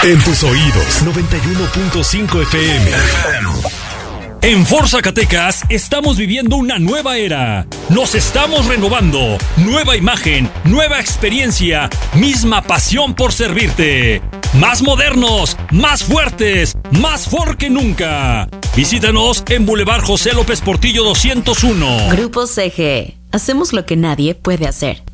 En tus oídos, 91.5 FM. En Ford Zacatecas estamos viviendo una nueva era. Nos estamos renovando. Nueva imagen, nueva experiencia, misma pasión por servirte. Más modernos, más fuertes, más Ford que nunca. Visítanos en Boulevard José López Portillo 201. Grupo CG. Hacemos lo que nadie puede hacer.